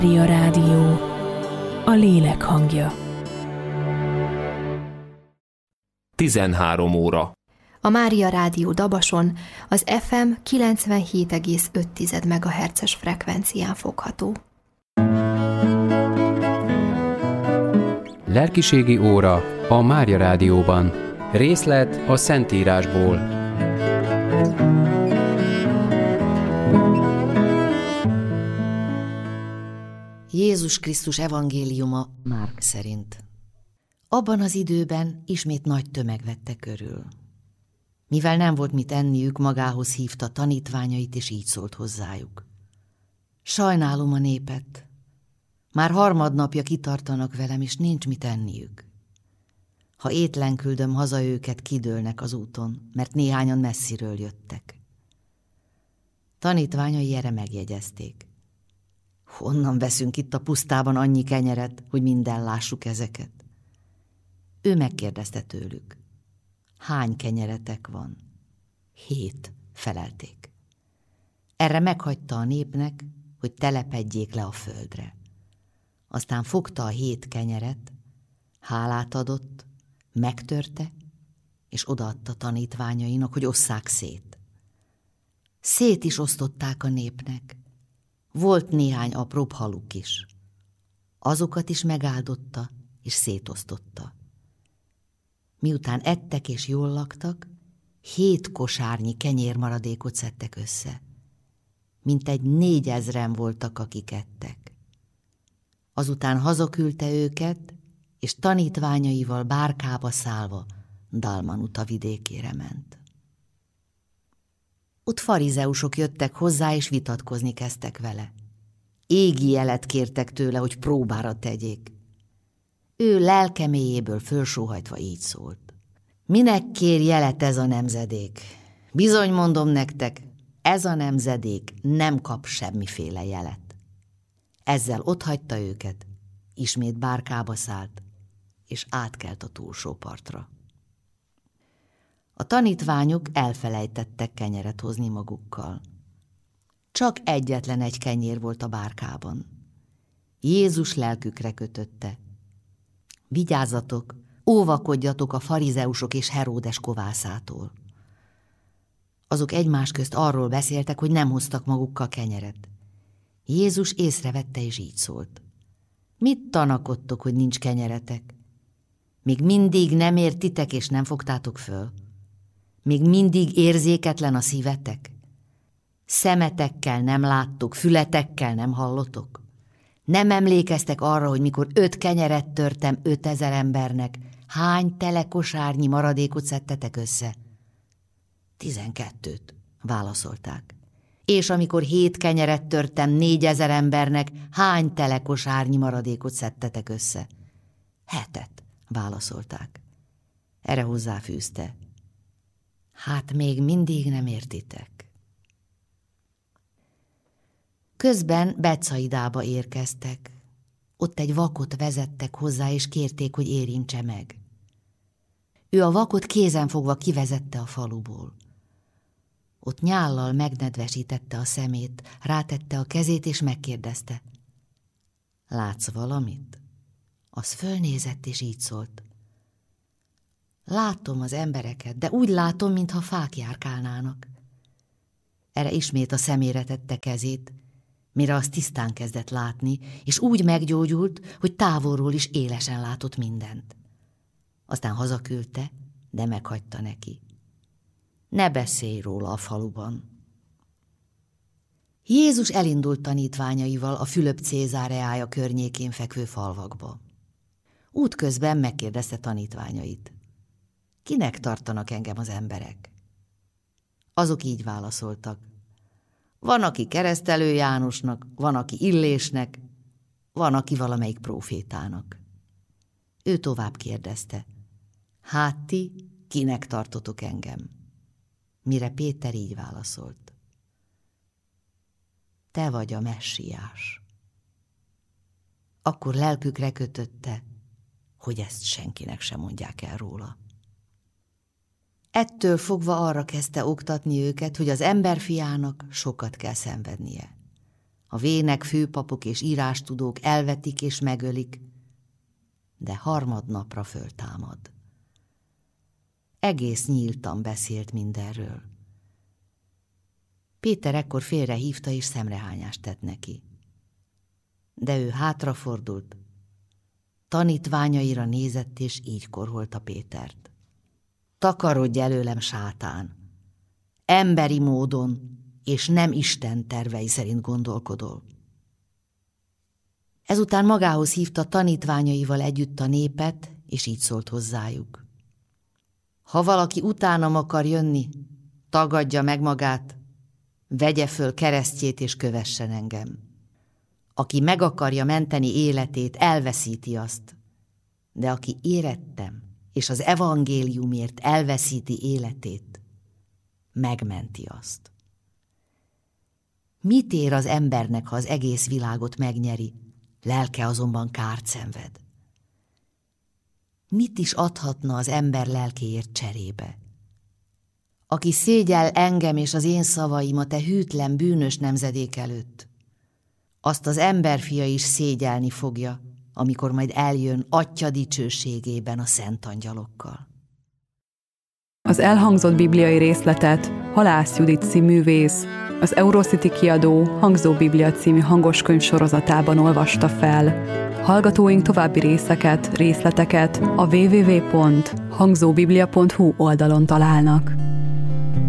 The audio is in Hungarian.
Mária Rádió, a lélek hangja. 13 óra. A Mária Rádió Dabason az FM 97,5 MHz-es frekvencián fogható. Lelkiségi óra a Mária Rádióban. Részlet a Szentírásból. Jézus Krisztus evangéliuma Márk szerint. Abban az időben ismét nagy tömeg vette körül. Mivel nem volt mit enniük, magához hívta tanítványait, és így szólt hozzájuk. Sajnálom a népet. Már harmadnapja kitartanak velem, és nincs mit enniük. Ha étlen küldöm haza őket, kidőlnek az úton, mert néhányan messziről jöttek. Tanítványai erre megjegyezték. Honnan veszünk itt a pusztában annyi kenyeret, hogy minden lássuk ezeket? Ő megkérdezte tőlük. Hány kenyeretek van? 7, felelték. Erre meghagyta a népnek, hogy telepedjék le a földre. Aztán fogta a 7 kenyeret, hálát adott, megtörte, és odaadta tanítványainak, hogy osszák szét. Szét is osztották a népnek. Volt néhány apróbb haluk is. Azokat is megáldotta, és szétosztotta. Miután ettek és jól laktak, 7 kosárnyi kenyérmaradékot szedtek össze. Mintegy 4000-en voltak, akik ettek. Azután hazaküldte őket, és tanítványaival bárkába szállva Dalmanuta vidékére ment. Ott farizeusok jöttek hozzá, és vitatkozni kezdtek vele. Égi jelet kértek tőle, hogy próbára tegyék. Ő lelke mélyéből fölsóhajtva így szólt. Minek kér jelet ez a nemzedék? Bizony mondom nektek, ez a nemzedék nem kap semmiféle jelet. Ezzel otthagyta őket, ismét bárkába szállt, és átkelt a túlsó partra. A tanítványok elfelejtettek kenyeret hozni magukkal. Csak egyetlen egy kenyér volt a bárkában. Jézus lelkükre kötötte. Vigyázzatok, óvakodjatok a farizeusok és Heródes kovászától. Azok egymás közt arról beszéltek, hogy nem hoztak magukkal kenyeret. Jézus észrevette, és így szólt. Mit tanakodtok, hogy nincs kenyeretek? Még mindig nem értitek, és nem fogtátok föl? Még mindig érzéketlen a szívetek? Szemetekkel nem láttok, fületekkel nem hallotok? Nem emlékeztek arra, hogy mikor 5 kenyeret törtem 5000 embernek, hány telekosárnyi maradékot szedtetek össze? 12, válaszolták. És amikor 7 kenyeret törtem 4000 embernek, hány telekosárnyi maradékot szedtetek össze? 7, válaszolták. Erre hozzáfűzte. Hát még mindig nem értitek. Közben Betszaidába érkeztek. Ott egy vakot vezettek hozzá, és kérték, hogy érintse meg. Ő a vakot kézenfogva kivezette a faluból. Ott nyállal megnedvesítette a szemét, rátette a kezét, és megkérdezte. Látsz valamit? Az fölnézett, és így szólt. Látom az embereket, de úgy látom, mintha fák járkálnának. Erre ismét a szemére tette kezét, mire az tisztán kezdett látni, és úgy meggyógyult, hogy távolról is élesen látott mindent. Aztán hazaküldte, de meghagyta neki. Ne beszélj róla a faluban. Jézus elindult tanítványaival a Fülöp-Cézáreája környékén fekvő falvakba. Útközben megkérdezte tanítványait. Kinek tartanak engem az emberek? Azok így válaszoltak. Van, aki Keresztelő Jánosnak, van, aki Illésnek, van, aki valamelyik prófétának. Ő tovább kérdezte. Hát ti, kinek tartotok engem? Mire Péter így válaszolt. Te vagy a Messiás. Akkor lelkükre kötötte, hogy ezt senkinek sem mondják el róla. Ettől fogva arra kezdte oktatni őket, hogy az emberfiának sokat kell szenvednie. A vének, főpapok és írástudók elvetik és megölik, de harmadnapra föltámad. Egész nyíltan beszélt mindenről. Péter ekkor félrehívta és szemrehányást tett neki. De ő hátrafordult, tanítványaira nézett, és így korholta Pétert. Takarodj előlem, sátán! Emberi módon és nem Isten tervei szerint gondolkodol. Ezután magához hívta tanítványaival együtt a népet, és így szólt hozzájuk. Ha valaki utánam akar jönni, tagadja meg magát, vegye föl keresztjét és kövessen engem. Aki meg akarja menteni életét, elveszíti azt, de aki érettem, és az evangéliumért elveszíti életét, megmenti azt. Mit ér az embernek, ha az egész világot megnyeri, lelke azonban kárt szenved? Mit is adhatna az ember lelkéért cserébe? Aki szégyel engem és az én szavaimat e hűtlen, bűnös nemzedék előtt, azt az emberfia is szégyelni fogja, amikor majd eljön Atya dicsőségében a szent angyalokkal. Az elhangzott bibliai részletet Halász Judit cíművész, az Eurocity kiadó Hangzó Biblia című hangoskönyv sorozatában olvasta fel. Hallgatóink további részleteket a www.hangzóbiblia.hu oldalon találnak.